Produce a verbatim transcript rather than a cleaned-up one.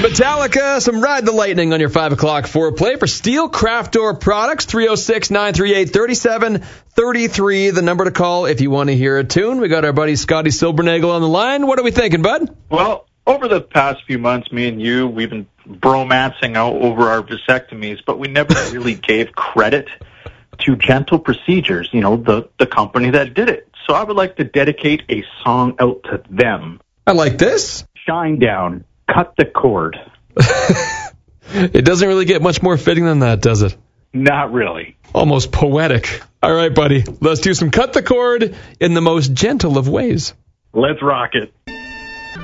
Metallica, some Ride the Lightning on your five o'clock foreplay for Steel Craft Door Products, three oh six, nine three eight, three seven three three, the number to call if you want to hear a tune. We got our buddy Scotty Silbernagel on the line. What are we thinking, bud? Well, over the past few months, me and you, we've been bromancing out over our vasectomies, but we never really gave credit to Gentle Procedures, you know, the, the company that did it. So I would like to dedicate a song out to them. I like this. Shine Down. Cut the cord. It doesn't really get much more fitting than that, does it? Not really. Almost poetic. All right, buddy. Let's do some Cut the Cord in the most gentle of ways. Let's rock it.